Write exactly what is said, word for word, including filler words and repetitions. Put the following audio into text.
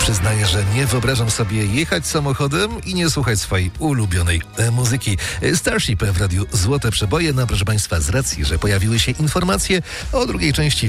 Przyznaję, że nie wyobrażam sobie jechać samochodem i nie słuchać swojej ulubionej e, muzyki. Starship w radiu Złote Przeboje. No proszę Państwa, z racji, że pojawiły się informacje o drugiej części